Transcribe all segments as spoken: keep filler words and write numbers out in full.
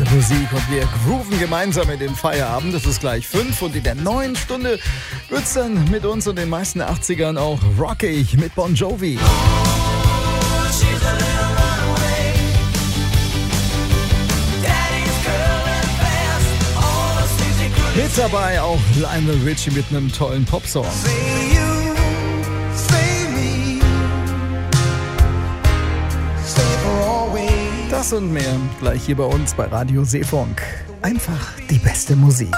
Musik und wir grooven gemeinsam in den Feierabend. Es ist gleich fünf und in der neuen Stunde wird's dann mit uns und den meisten achtzigern auch rockig mit Bon Jovi. Mit dabei auch Lionel Richie mit einem tollen Popsong. Das und mehr gleich hier bei uns bei Radio Seefunk. Einfach die beste Musik.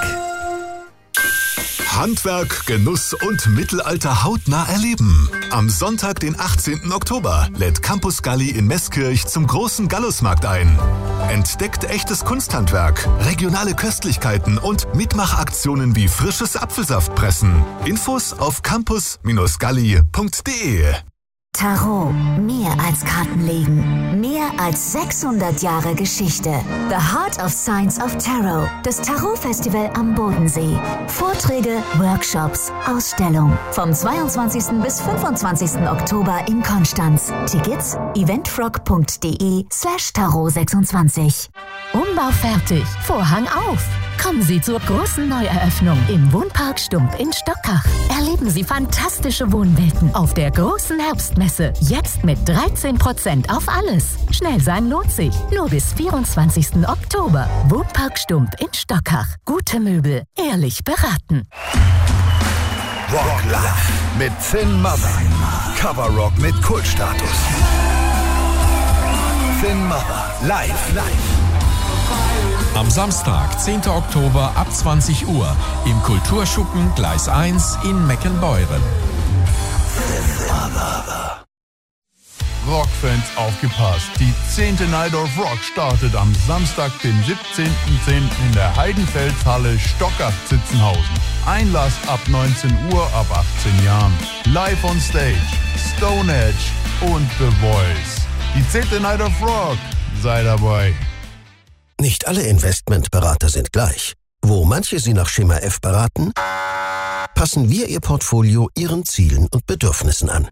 Handwerk, Genuss und Mittelalter hautnah erleben. Am Sonntag, den achtzehnten Oktober, lädt Campus Galli in Meßkirch zum großen Gallusmarkt ein. Entdeckt echtes Kunsthandwerk, regionale Köstlichkeiten und Mitmachaktionen wie frisches Apfelsaftpressen. Infos auf campus Galli punkt de. Tarot, mehr als Kartenlegen, mehr als sechshundert Jahre Geschichte. The Heart of Science of Tarot, das Tarot-Festival am Bodensee. Vorträge, Workshops, Ausstellung. Vom zweiundzwanzigsten bis fünfundzwanzigsten Oktober in Konstanz. Tickets eventfrog.de slash Tarot sechsundzwanzig. Umbau fertig, Vorhang auf. Kommen Sie zur großen Neueröffnung im Wohnpark Stump in Stockach. Erleben Sie fantastische Wohnwelten auf der großen Herbstmesse. Jetzt mit dreizehn Prozent auf alles. Schnell sein lohnt sich. Nur bis vierundzwanzigsten Oktober. Wohnpark Stump in Stockach. Gute Möbel, ehrlich beraten. Rock Live mit Thin Mother. Cover Rock mit Kultstatus. Thin Mother. Live. Live. Am Samstag, zehnten Oktober ab zwanzig Uhr im Kulturschuppen Gleis eins in Meckenbeuren. Rockfans aufgepasst! Die zehnte Night of Rock startet am Samstag, den siebzehnten zehnten in der Heidenfelshalle Stockach-Zitzenhausen. Einlass ab neunzehn Uhr, ab achtzehn Jahren. Live on Stage, Stone Edge und The Voice. Die zehnte Night of Rock. Sei dabei. Nicht alle Investmentberater sind gleich. Wo manche Sie nach Schema F beraten, passen wir Ihr Portfolio Ihren Zielen und Bedürfnissen an.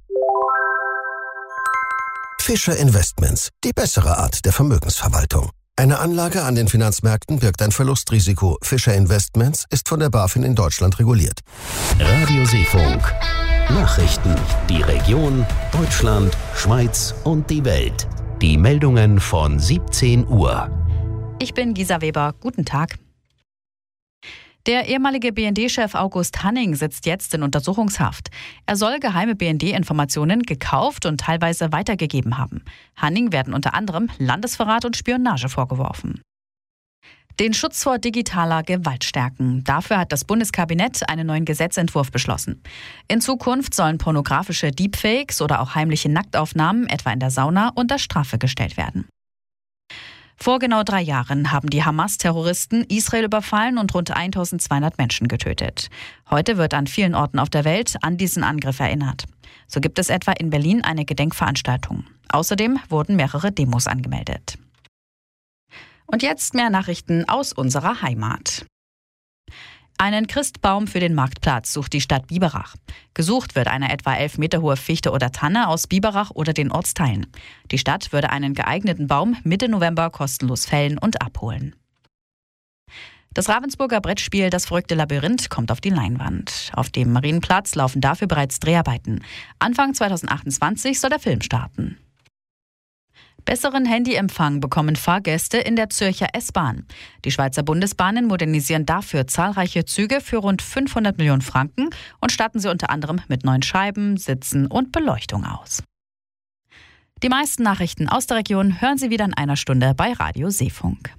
Fischer Investments, die bessere Art der Vermögensverwaltung. Eine Anlage an den Finanzmärkten birgt ein Verlustrisiko. Fischer Investments ist von der BaFin in Deutschland reguliert. Radio Seefunk. Nachrichten. Die Region, Deutschland, Schweiz und die Welt. Die Meldungen von siebzehn Uhr. Ich bin Gisa Weber. Guten Tag. Der ehemalige B N D-Chef August Hanning sitzt jetzt in Untersuchungshaft. Er soll geheime B N D-Informationen gekauft und teilweise weitergegeben haben. Hanning werden unter anderem Landesverrat und Spionage vorgeworfen. Den Schutz vor digitaler Gewalt stärken. Dafür hat das Bundeskabinett einen neuen Gesetzentwurf beschlossen. In Zukunft sollen pornografische Deepfakes oder auch heimliche Nacktaufnahmen, etwa in der Sauna, unter Strafe gestellt werden. Vor genau drei Jahren haben die Hamas-Terroristen Israel überfallen und rund eintausendzweihundert Menschen getötet. Heute wird an vielen Orten auf der Welt an diesen Angriff erinnert. So gibt es etwa in Berlin eine Gedenkveranstaltung. Außerdem wurden mehrere Demos angemeldet. Und jetzt mehr Nachrichten aus unserer Heimat. Einen Christbaum für den Marktplatz sucht die Stadt Biberach. Gesucht wird eine etwa elf Meter hohe Fichte oder Tanne aus Biberach oder den Ortsteilen. Die Stadt würde einen geeigneten Baum Mitte November kostenlos fällen und abholen. Das Ravensburger Brettspiel Das verrückte Labyrinth kommt auf die Leinwand. Auf dem Marienplatz laufen dafür bereits Dreharbeiten. Anfang zweitausendachtundzwanzig soll der Film starten. Besseren Handyempfang bekommen Fahrgäste in der Zürcher S-Bahn. Die Schweizer Bundesbahnen modernisieren dafür zahlreiche Züge für rund fünfhundert Millionen Franken und statten sie unter anderem mit neuen Scheiben, Sitzen und Beleuchtung aus. Die meisten Nachrichten aus der Region hören Sie wieder in einer Stunde bei Radio Seefunk.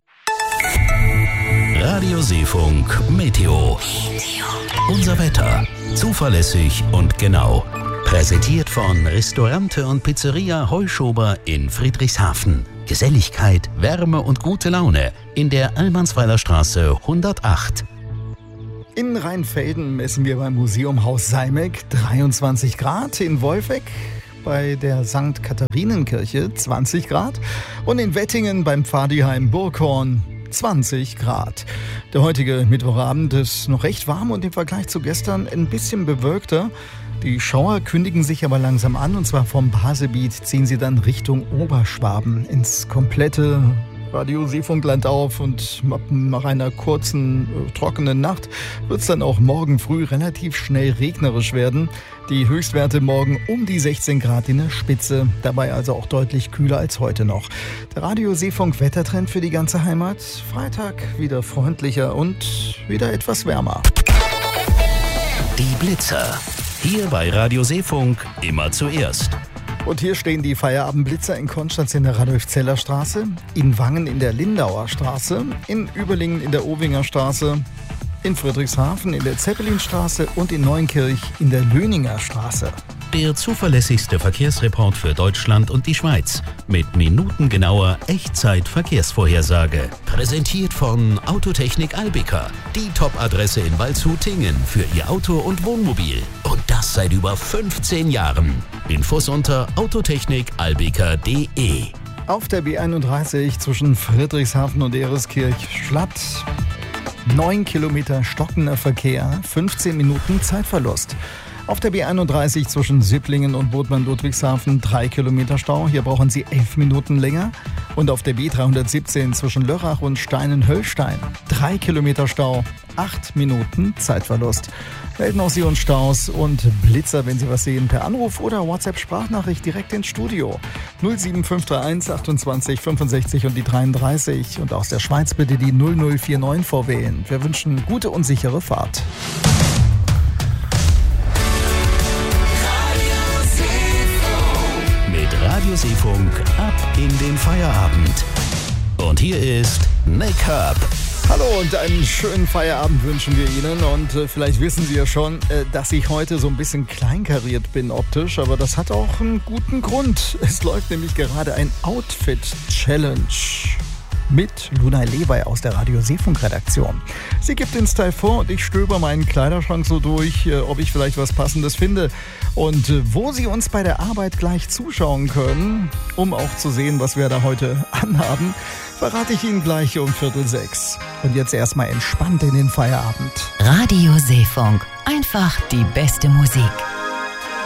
Radio Seefunk Meteo. Unser Wetter. Zuverlässig und genau. Präsentiert von Restaurante und Pizzeria Heuschober in Friedrichshafen. Geselligkeit, Wärme und gute Laune in der Almansweiler Straße hundertacht. In Rheinfelden messen wir beim Museum Haus Seimek dreiundzwanzig Grad, in Wolfegg bei der Sankt Katharinenkirche zwanzig Grad und in Wettingen beim Pfadiheim Burghorn zwanzig Grad. Der heutige Mittwochabend ist noch recht warm und im Vergleich zu gestern ein bisschen bewölkter. Die Schauer kündigen sich aber langsam an und zwar vom Basebiet ziehen sie dann Richtung Oberschwaben ins komplette Radio Seefunkland auf und nach einer kurzen, äh, trockenen Nacht wird es dann auch morgen früh relativ schnell regnerisch werden. Die Höchstwerte morgen um die sechzehn Grad in der Spitze, dabei also auch deutlich kühler als heute noch. Der Radio Seefunk Wettertrend für die ganze Heimat. Freitag wieder freundlicher und wieder etwas wärmer. Die Blitzer. Hier bei Radio Seefunk immer zuerst. Und hier stehen die Feierabendblitzer in Konstanz in der Radolf-Zeller Straße, in Wangen in der Lindauer Straße, in Überlingen in der Owinger Straße, in Friedrichshafen in der Zeppelinstraße und in Neunkirch in der Löninger Straße. Der zuverlässigste Verkehrsreport für Deutschland und die Schweiz mit minutengenauer Echtzeit-Verkehrsvorhersage. Präsentiert von Autotechnik Albika, die Top-Adresse in Waldshut-Tingen für Ihr Auto und Wohnmobil. Und das seit über fünfzehn Jahren. Infos unter autotechnik albika punkt de. Auf der B einunddreißig zwischen Friedrichshafen und Ereskirch schlatt. neun Kilometer stockender Verkehr, fünfzehn Minuten Zeitverlust. Auf der B einunddreißig zwischen Sipplingen und Bodman-Ludwigshafen drei Kilometer Stau. Hier brauchen Sie elf Minuten länger. Und auf der B dreihundertsiebzehn zwischen Lörrach und Steinen-Höllstein drei Kilometer Stau, acht Minuten Zeitverlust. Melden auch Sie uns Staus und Blitzer, wenn Sie was sehen, per Anruf oder WhatsApp-Sprachnachricht direkt ins Studio. null sieben fünf drei eins achtundzwanzig fünfundsechzig und die dreiunddreißig. Und aus der Schweiz bitte die null null vier neun vorwählen. Wir wünschen gute und sichere Fahrt. Radio Seefunk ab in den Feierabend. Und hier ist Nick Herb. Hallo und einen schönen Feierabend wünschen wir Ihnen. Und äh, vielleicht wissen Sie ja schon, äh, dass ich heute so ein bisschen kleinkariert bin optisch. Aber das hat auch einen guten Grund. Es läuft nämlich gerade ein Outfit-Challenge mit Luna Lewey aus der Radio Seefunk Redaktion. Sie gibt den Style vor und ich stöber meinen Kleiderschrank so durch, äh, ob ich vielleicht was Passendes finde. Und äh, wo Sie uns bei der Arbeit gleich zuschauen können, um auch zu sehen, was wir da heute anhaben, verrate ich Ihnen gleich um Viertel sechs. Und jetzt erstmal entspannt in den Feierabend. Radio Seefunk. Einfach die beste Musik.